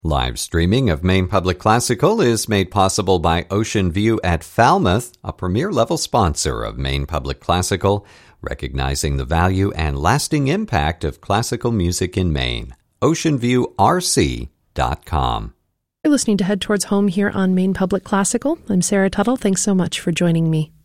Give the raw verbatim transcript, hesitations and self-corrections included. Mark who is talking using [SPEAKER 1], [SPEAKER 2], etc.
[SPEAKER 1] Live streaming of Maine Public Classical is made possible by Ocean View at Falmouth, a premier-level sponsor of Maine Public Classical, recognizing the value and lasting impact of classical music in Maine. ocean view r c dot com.
[SPEAKER 2] You're listening to Head Towards Home here on Maine Public Classical. I'm Sarah Tuttle. Thanks so much for joining me.